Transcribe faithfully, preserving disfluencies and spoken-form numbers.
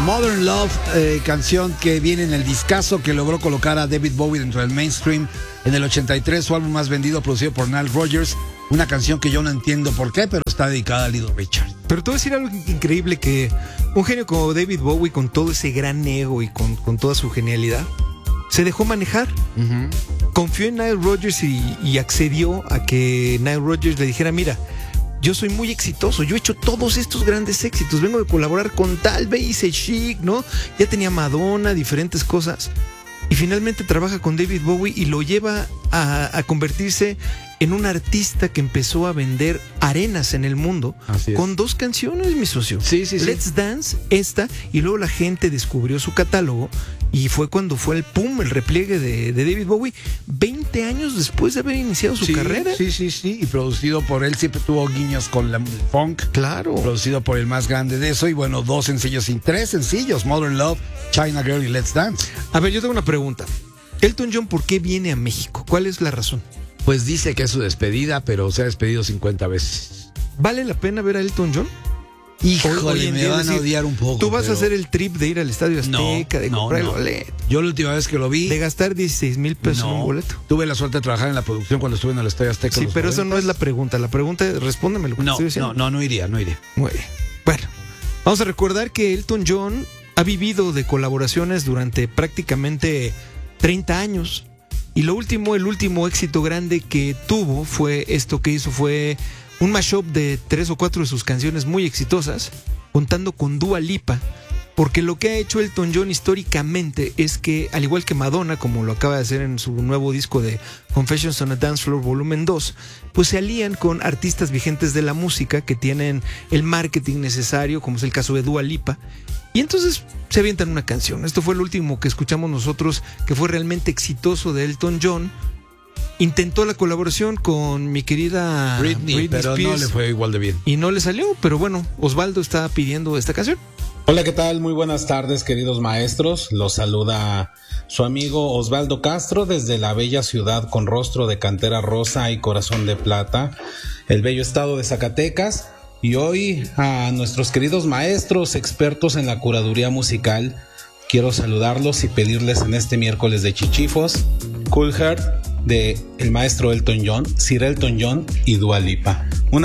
Modern Love, eh, canción que viene en el discazo que logró colocar a David Bowie dentro del mainstream en el ochenta y tres, su álbum más vendido, producido por Nile Rodgers. Una canción que yo no entiendo por qué, pero está dedicada a Little Richard. Pero te voy a decir algo increíble, que un genio como David Bowie, con todo ese gran ego y con, con toda su genialidad, se dejó manejar. Uh-huh. Confió en Nile Rodgers y, y accedió a que Nile Rodgers le dijera: mira, yo soy muy exitoso, yo he hecho todos estos grandes éxitos, vengo de colaborar con tal, ve, hice Chic, ¿no? Ya tenía Madonna, diferentes cosas. Y finalmente trabaja con David Bowie y lo lleva a, a convertirse en un artista que empezó a vender arenas en el mundo con dos canciones, mi socio. Sí, sí, sí. Let's Dance, esta, y luego la gente descubrió su catálogo y fue cuando fue el pum, el repliegue de, de David Bowie, veinte años después de haber iniciado su sí, carrera. Sí, sí, sí, y producido por él, siempre tuvo guiños con la, el funk. Claro. Producido por el más grande de eso, y bueno, dos sencillos y tres sencillos, Modern Love, China Girl y Let's Dance. A ver, yo tengo una pregunta. Elton John, ¿por qué viene a México? ¿Cuál es la razón? Pues dice que es su despedida, pero se ha despedido cincuenta veces. ¿Vale la pena ver a Elton John? Híjole, me van a odiar un poco. ¿Tú vas pero... a hacer el trip de ir al Estadio Azteca, no, de no, comprar no. el boleto? Yo la última vez que lo vi... ¿De gastar dieciséis mil pesos no, en un boleto? Tuve la suerte de trabajar en la producción cuando estuve en el Estadio Azteca. Sí, pero noventas. eso no es la pregunta. La pregunta es, respóndeme lo que no, estoy diciendo. No, no, no iría, no iría. Muy bien. Bueno, vamos a recordar que Elton John ha vivido de colaboraciones durante prácticamente treinta años. Y lo último, el último éxito grande que tuvo fue esto que hizo, fue un mashup de tres o cuatro de sus canciones muy exitosas, contando con Dua Lipa, porque lo que ha hecho Elton John históricamente es que, al igual que Madonna, como lo acaba de hacer en su nuevo disco de Confessions on a Dance Floor Volumen dos, pues se alían con artistas vigentes de la música que tienen el marketing necesario, como es el caso de Dua Lipa, y entonces se avientan una canción. Esto fue el último que escuchamos nosotros, que fue realmente exitoso de Elton John. Intentó la colaboración con mi querida Britney, Britney pero Spears, no le fue igual de bien. Y no le salió, pero bueno, Osvaldo está pidiendo esta canción. Hola, ¿qué tal? Muy buenas tardes, queridos maestros. Los saluda su amigo Osvaldo Castro desde la bella ciudad con rostro de cantera rosa y corazón de plata, el bello estado de Zacatecas. Y hoy a nuestros queridos maestros expertos en la curaduría musical, quiero saludarlos y pedirles en este miércoles de chichifos, Cool Heart de el maestro Elton John, Sir Elton John y Dua Lipa. Una